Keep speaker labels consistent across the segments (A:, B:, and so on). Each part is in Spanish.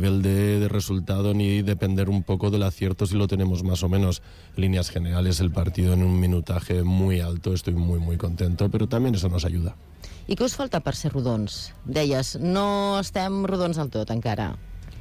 A: nivel de resultado ni depender un poco del acierto si lo tenemos más o menos. En líneas generales el partido en un minutaje muy alto, estoy muy muy contento, pero también eso nos ayuda.
B: I què us falta per ser rodons? Deies, no estem rodons del tot encara.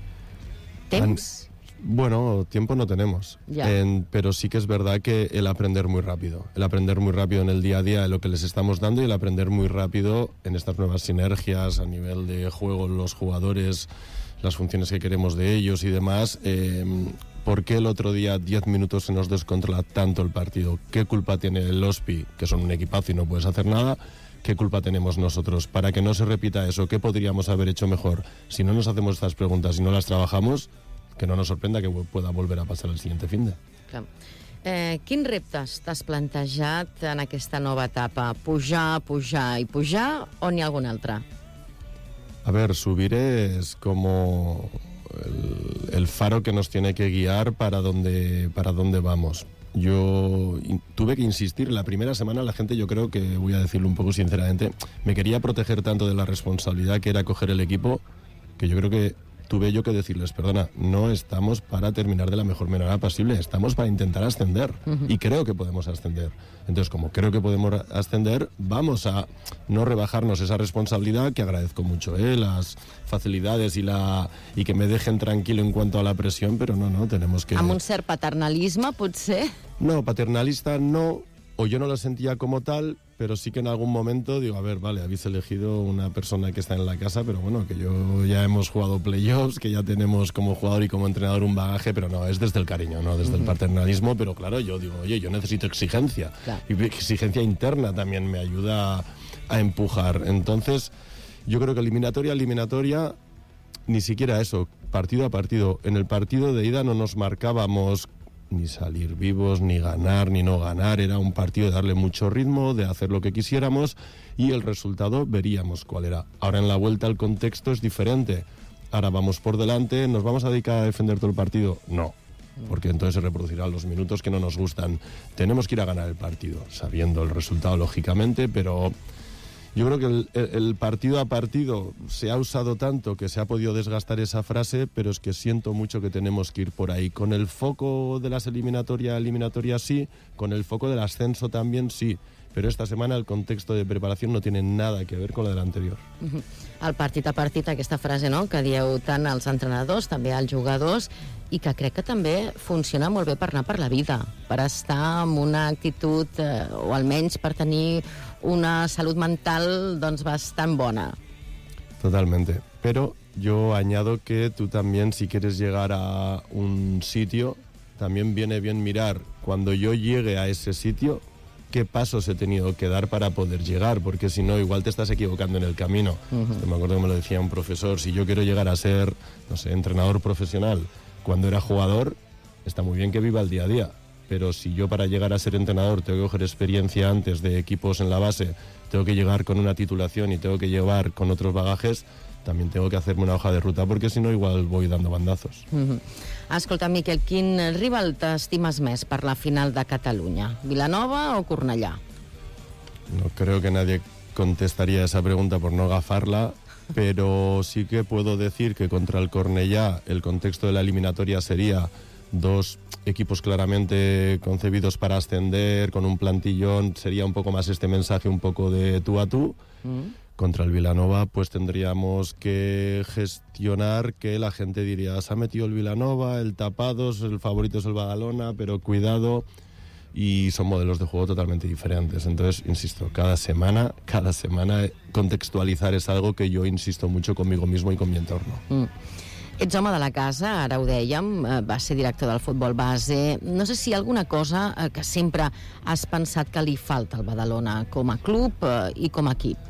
B: ¿Temps?
A: Bueno, tiempo no tenemos, pero sí que es verdad que el aprender muy rápido en el día a día de lo que les estamos dando y el aprender muy rápido en estas nuevas sinergias a nivel de juego, los jugadores, las funciones que queremos de ellos y demás. ¿Por qué el otro día 10 minutos se nos descontrola tanto el partido? ¿Qué culpa tiene el OSPI, que son un equipazo y no puedes hacer nada? ¿Qué culpa tenemos nosotros? Para que no se repita eso, ¿qué podríamos haber hecho mejor? Si no nos hacemos estas preguntas y no las trabajamos, que no nos sorprenda que pueda volver a passar el siguiente finde.
B: Quins reptes t'has plantejat en aquesta nova etapa? Pujar, pujar i pujar, o n'hi ha algun altre?
A: A ver, subir es como el faro que nos tiene que guiar para dónde vamos. Yo tuve que insistir, la primera semana la gente, yo creo que, voy a decirlo un poco sinceramente, me quería proteger tanto de la responsabilidad que era coger el equipo, que yo creo que tuve yo que decirles, perdona, no estamos para terminar de la mejor manera posible, estamos para intentar ascender, y creo que podemos ascender. Entonces, como creo que podemos ascender, vamos a no rebajarnos esa responsabilidad, que agradezco mucho, las facilidades y que me dejen tranquilo en cuanto a la presión, pero no, tenemos que...
B: Amb un cert paternalisme, potser?
A: No, paternalista no, o yo no lo sentía como tal, pero sí que en algún momento digo, a ver, vale, habéis elegido una persona que está en la casa, pero bueno, que yo ya hemos jugado playoffs, que ya tenemos como jugador y como entrenador un bagaje, pero no, es desde el cariño, no desde el paternalismo, pero claro, yo digo, oye, yo necesito exigencia, y exigencia interna también me ayuda a empujar. Entonces, yo creo que eliminatoria, ni siquiera eso, partido a partido. En el partido de ida no nos marcábamos ni salir vivos, ni ganar, ni no ganar. Era un partido de darle mucho ritmo, de hacer lo que quisiéramos, y el resultado veríamos cuál era. Ahora en la vuelta el contexto es diferente. Ahora vamos por delante, ¿nos vamos a dedicar a defender todo el partido? No, porque entonces se reproducirán los minutos que no nos gustan. Tenemos que ir a ganar el partido, sabiendo el resultado lógicamente, pero yo creo que el partido a partido se ha usado tanto que se ha podido desgastar esa frase, pero es que siento mucho que tenemos que ir por ahí. Con el foco de las eliminatorias sí, con el foco del ascenso también sí, però esta setmana el context de preparació no té nada que ver con la de l'anterior.
B: El partit a partit, aquesta frase, no?, que dieu tant als entrenadors, també als jugadors, i que crec que també funciona molt bé per anar per la vida, per estar amb una actitud, o almenys per tenir una salut mental doncs bastant bona.
A: Totalmente, pero yo añado que tú también, si quieres llegar a un sitio, también viene bien mirar cuando yo llegue a ese sitio qué pasos he tenido que dar para poder llegar, porque si no, igual te estás equivocando en el camino. Me acuerdo que me lo decía un profesor, si yo quiero llegar a ser, no sé, entrenador profesional cuando era jugador, está muy bien que viva el día a día, pero si yo para llegar a ser entrenador tengo que coger experiencia antes de equipos en la base, tengo que llegar con una titulación y tengo que llevar con otros bagajes, también tengo que hacerme una hoja de ruta, porque si no igual voy dando bandazos.
B: Escolta, Miquel, quin rival t'estimes més per la final de Catalunya? Vilanova o Cornellà?
A: No creo que nadie contestaría esa pregunta por no gafarla, pero sí que puedo decir que contra el Cornellà el contexto de la eliminatoria sería dos equipos claramente concebidos para ascender, con un plantillón, sería un poco más este mensaje un poco de tú a tú. Contra el Vilanova pues tendríamos que gestionar que la gente diría, se ha metido el Vilanova, el tapados, el favorito es el Badalona, pero cuidado, y son modelos de juego totalmente diferentes. Entonces, insisto, cada semana contextualizar es algo que yo insisto mucho conmigo mismo y con mi entorno.
B: Ets home de la casa, ara ho dèiem, vas ser director del futbol base. No sé si hi ha alguna cosa que sempre has pensat que li falta al Badalona com a club i com a equip.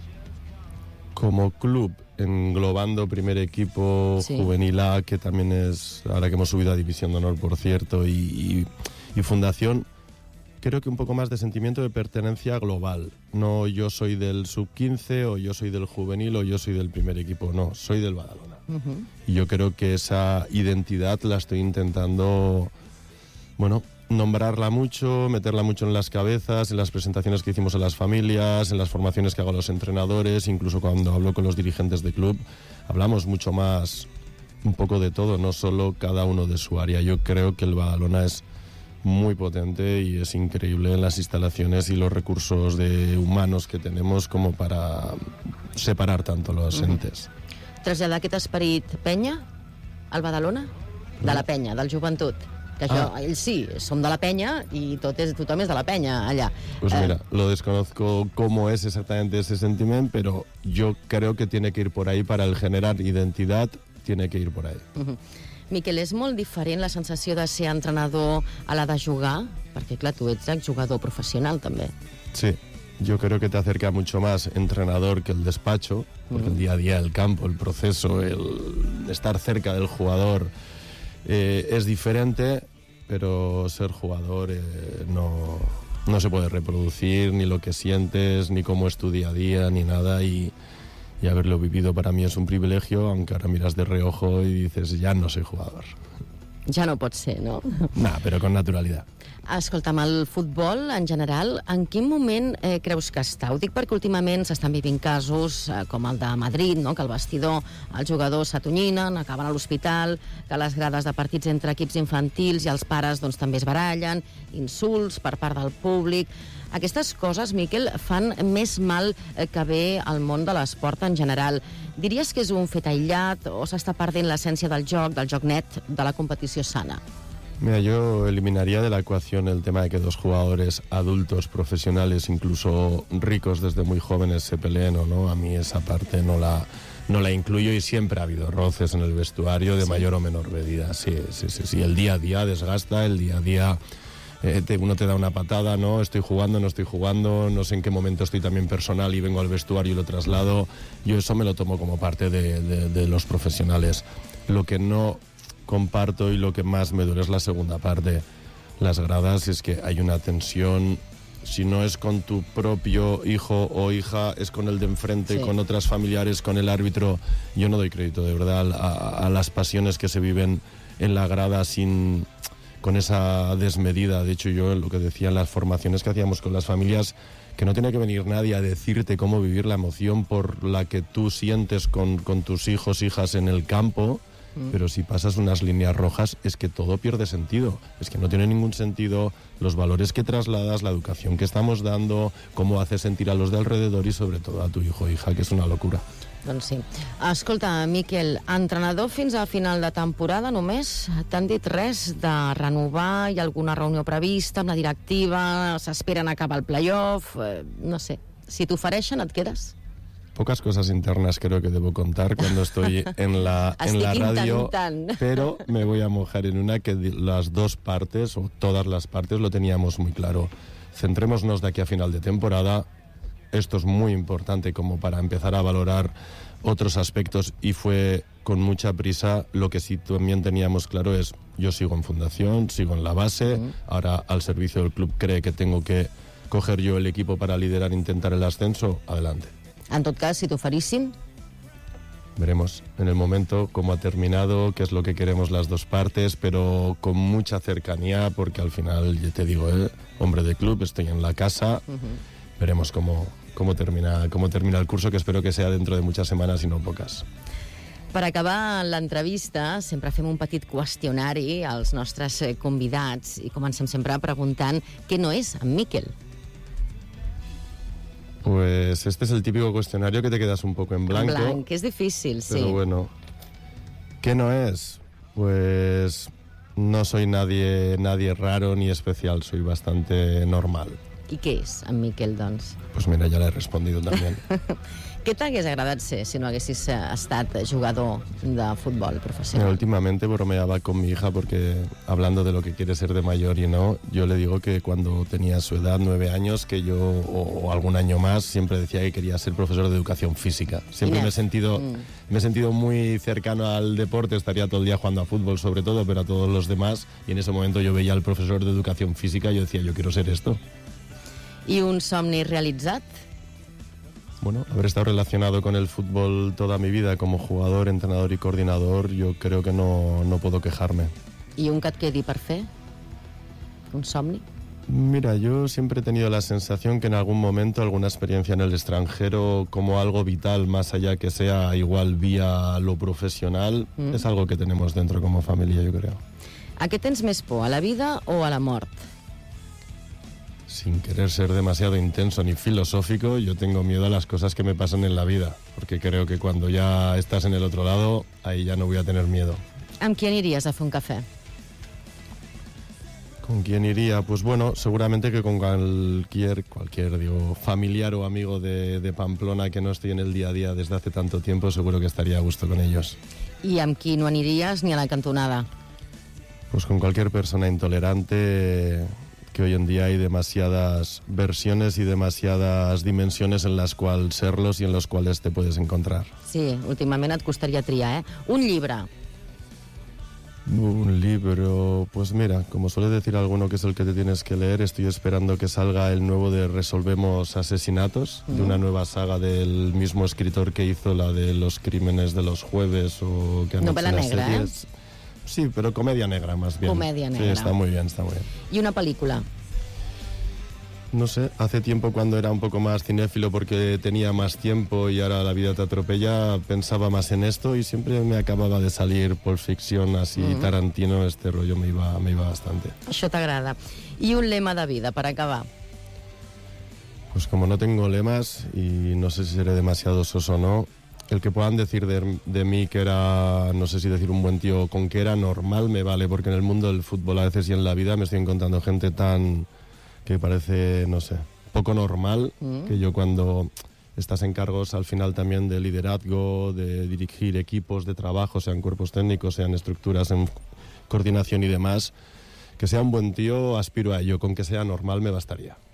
A: Como club, englobando primer equipo, juvenil A, que también es, ahora que hemos subido a División de Honor, por cierto, y fundación, creo que un poco más de sentimiento de pertenencia global. No yo soy del sub-15 o yo soy del juvenil o yo soy del primer equipo, no, soy del Badalona. Y yo creo que esa identidad la estoy intentando, bueno, nombrarla mucho, meterla mucho en las cabezas, en las presentaciones que hicimos a las familias, en las formaciones que hago a los entrenadores, incluso cuando hablo con los dirigentes de club, hablamos mucho más un poco de todo, no solo cada uno de su área. Yo creo que el Badalona es muy potente y es increíble en las instalaciones y los recursos humanos que tenemos como para separar tanto los entes.
B: Traslladar aquest esperit penya al Badalona? De la penya, del joventut. Que això, ells sí, som de la penya y tothom és de la penya allà.
A: Pues mira, lo desconozco cómo es exactamente ese sentimiento, pero yo creo que tiene que ir por ahí para el generar identidad, tiene que ir por ahí.
B: Miquel, és molt diferent la sensació de ser entrenador a la de jugar? Perquè, clar, tu ets jugador professional, també.
A: Sí, yo creo que te acerca mucho más entrenador que el despacho, porque el día a día, el campo, el proceso, el estar cerca del jugador es diferente, pero ser jugador no se puede reproducir ni lo que sientes, ni cómo es tu día a día, ni nada, y haberlo vivido para mí es un privilegio, aunque ahora miras de reojo y dices, ya no soy jugador.
B: Ja no pot ser, no?
A: Nah, pero con naturalidad.
B: Escolta'm, el futbol, en general, en quin moment creus que està? Ho dic perquè últimament s'estan vivint casos com el de Madrid, no? Que al vestidor els jugadors s'atonyinen, acaben a l'hospital, que a les grades de partits entre equips infantils i els pares doncs, també es barallen, insults per part del públic. Aquestes coses, Miquel, fan més mal que bé al món de l'esport en general. Diries que és un fet aïllat o s'està perdent l'essència del joc net, de la competició sana?
A: Mira, yo eliminaría de la ecuación el tema de que dos jugadores adultos, profesionales, incluso ricos desde muy jóvenes se peleen o no. A mí esa parte no la incluyo y siempre ha habido roces en el vestuario de mayor o menor medida. Sí. El día a día desgasta, el día a día uno te da una patada, ¿no? Estoy jugando, no estoy jugando, no sé en qué momento estoy también personal y vengo al vestuario y lo traslado. Yo eso me lo tomo como parte de los profesionales. Lo que no comparto y lo que más me duele es la segunda parte. Las gradas, es que hay una tensión. Si no es con tu propio hijo o hija, es con el de enfrente, sí, con otras familiares, con el árbitro. Yo no doy crédito, de verdad, a las pasiones que se viven en la grada con esa desmedida. De hecho, yo lo que decía en las formaciones que hacíamos con las familias, que no tiene que venir nadie a decirte cómo vivir la emoción por la que tú sientes con tus hijos, hijas en el campo. Pero si pasas unas líneas rojas es que todo pierde sentido. Es que no tiene ningún sentido los valores que trasladas, la educación que estamos dando, cómo haces sentir a los de alrededor y sobre todo a tu hijo o hija, que és una locura.
B: Doncs sí. Escolta, Miquel, entrenador fins a final de temporada només? T'han dit res de renovar? Hi ha alguna reunió prevista amb la directiva? S'esperen acabar el playoff? No sé. Si t'ofereixen, et quedes?
A: Pocas cosas internas creo que debo contar cuando estoy en la radio, pero me voy a mojar en una que las dos partes, o todas las partes, lo teníamos muy claro. Centrémonos de aquí a final de temporada. Esto es muy importante como para empezar a valorar otros aspectos y fue con mucha prisa. Lo que sí también teníamos claro es, yo sigo en fundación, sigo en la base, ahora al servicio del club cree que tengo que coger yo el equipo para liderar e intentar el ascenso, adelante.
B: En tot cas, si t'oferissin...
A: Veremos en el momento cómo ha terminado, qué es lo que queremos las dos partes, pero con mucha cercanía, porque al final, ya te digo, hombre de club, estoy en la casa, veremos cómo termina el curso, que espero que sea dentro de muchas semanas y no pocas.
B: Per acabar l'entrevista, sempre fem un petit qüestionari als nostres convidats i comencem sempre preguntant què no és en Miquel.
A: Pues este es el típico cuestionario que te quedas un poco en blanco.
B: En blanc, es difícil, sí.
A: Pero bueno, ¿qué no es? Pues no soy nadie raro ni especial, soy bastante normal.
B: I què és en Miquel, doncs?
A: Pues mira, ya le he respondido también.
B: Què t'hagués agradat ser si no haguessis estat jugador de futbol professional?
A: Mira, últimamente bromeaba con mi hija porque hablando de lo que quiere ser de mayor y no, yo le digo que cuando tenía su edad, 9 años, que yo, o algún año más, siempre decía que quería ser profesor de educación física. Siempre me he sentido muy cercano al deporte, estaría todo el día jugando a fútbol sobre todo, pero a todos los demás, y en ese momento yo veía al profesor de educación física y yo decía, yo quiero ser esto.
B: ¿Y un somni realitzat?
A: Bueno, haber estado relacionado con el fútbol toda mi vida como jugador, entrenador y coordinador, yo creo que no puedo quejarme.
B: I un que et quedi per fer? Un somni?
A: Mira, yo siempre he tenido la sensación que en algún momento alguna experiencia en el extranjero como algo vital, más allá que sea igual vía lo profesional, es algo que tenemos dentro como familia, yo creo.
B: A què tens més por, a la vida o a la mort?
A: Sin querer ser demasiado intenso ni filosófico, yo tengo miedo a las cosas que me pasan en la vida, porque creo que cuando ya estás en el otro lado, ahí ya no voy a tener miedo.
B: Amb qui aniries a fer un cafè?
A: ¿Con quién iría? Pues bueno, seguramente que con cualquier digo, familiar o amigo de Pamplona que no estoy en el día a día desde hace tanto tiempo, seguro que estaría a gusto con ellos.
B: I amb qui no aniries ni a la cantonada?
A: Pues con cualquier persona intolerante, que hoy en día hay demasiadas versiones y demasiadas dimensiones en las cuales serlos y en los cuales te puedes encontrar.
B: Sí, últimament et costaria triar, Un llibre.
A: Un libro, pues mira, como suele decir alguno que es el que te tienes que leer, estoy esperando que salga el nuevo de Resolvemos Asesinatos, de una nueva saga del mismo escritor que hizo la de Los Crímenes de los Jueves o que han
B: Novela
A: hecho las
B: negra,
A: series. Sí, pero comedia negra más bien.
B: Comedia negra.
A: Sí, está muy bien, está muy bien.
B: I una pel·lícula?
A: No sé, hace tiempo cuando era un poco más cinéfilo porque tenía más tiempo y ahora la vida te atropella, pensaba más en esto y siempre me acababa de salir Pulp Fiction, así Tarantino, este rollo me iba bastante.
B: Això t'agrada. I un lema de vida, per acabar?
A: Pues como no tengo lemas y no sé si seré demasiado soso o no, el que puedan decir de mí que era, no sé si decir un buen tío, con que era normal me vale, porque en el mundo del fútbol a veces y en la vida me estoy encontrando gente tan que parece, no sé, poco normal, que yo cuando estás en cargos al final también de liderazgo, de dirigir equipos de trabajo, sean cuerpos técnicos, sean estructuras en coordinación y demás, que sea un buen tío, aspiro a ello, con que sea normal me bastaría.